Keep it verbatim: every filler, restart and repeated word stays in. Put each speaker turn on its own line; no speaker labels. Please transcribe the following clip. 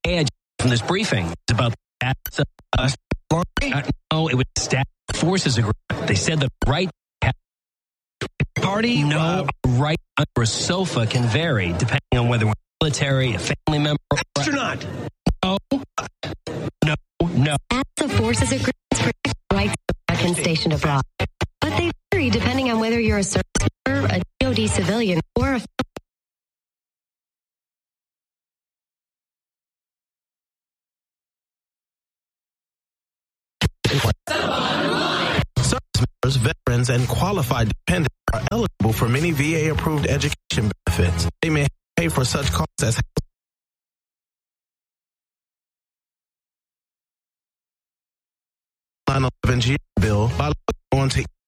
from this briefing. It's about the uh, uh, no, it was staff forces agreement. They said the right party, no, uh, right under a sofa can vary depending on whether we're military, a family member, astronaut. No, no, no.
As the forces agreements protect the rights of Americans stationed abroad, but they vary depending on whether you're a service member, a D O D civilian, or a
service members, veterans, and qualified dependents are eligible for many V A-approved education benefits. They may pay for such costs as nine eleven G bill by on to